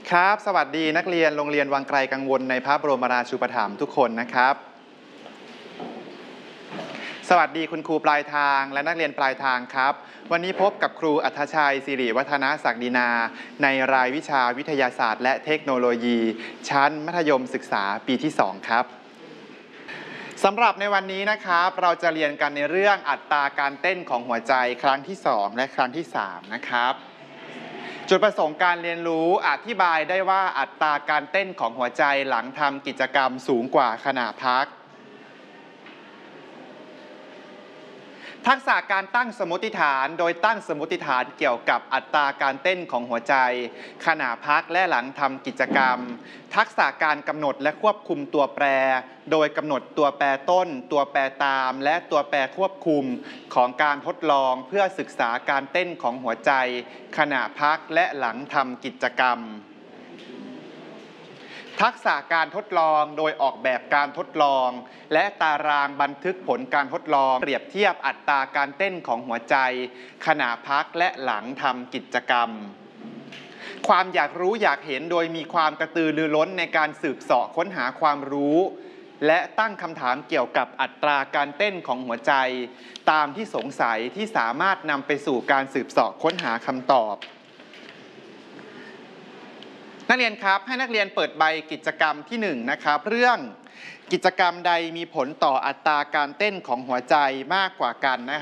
ครับสวัสดีนักเรียนโรงเรียนวังไกลกังวลในพระบรมราชูปถัมภ์ทุกคนนะครับสวัสดีคุณครูปลายทางและนักเรียนปลายทางครับวันนี้พบกับครูอัธชัยสิริวัฒนศักดินาในรายวิชาวิทยาศาสตร์และเทคโนโลยีชั้นมัธยมศึกษาปีที่2ครับสำหรับในวันนี้นะครับเราจะเรียนกันในเรื่องอัตราการเต้นของหัวใจครั้งที่2และครั้งที่3นะครับจุดประสงค์การเรียนรู้อธิบายได้ว่าอัตราการเต้นของหัวใจหลังทำกิจกรรมสูงกว่าขณะพักทักษะการตั้งสมมติฐานโดยตั้งสมมติฐานเกี่ยวกับอัตราการเต้นของหัวใจขณะพักและหลังทำกิจกรรมทักษะการกำหนดและควบคุมตัวแปรโดยกำหนดตัวแปรต้นตัวแปรตามและตัวแปรควบคุมของการทดลองเพื่อศึกษาการเต้นของหัวใจขณะพักและหลังทำกิจกรรมทักษะการทดลองโดยออกแบบการทดลองและตารางบันทึกผลการทดลองเปรียบเทียบอัตราการเต้นของหัวใจขณะพักและหลังทำกิจกรรมความอยากรู้อยากเห็นโดยมีความกระตือรือร้นในการสืบเสาะค้นหาความรู้และตั้งคำถามเกี่ยวกับอัตราการเต้นของหัวใจตามที่สงสัยที่สามารถนำไปสู่การสืบเสาะค้นหาคำตอบนักเรียนครับให้นักเรียนเปิดใบกิจกรรมที่1นะครับเรื่องกิจกรรมใดมีผลต่ออัตราการเต้นของหัวใจมากกว่ากันนะครับ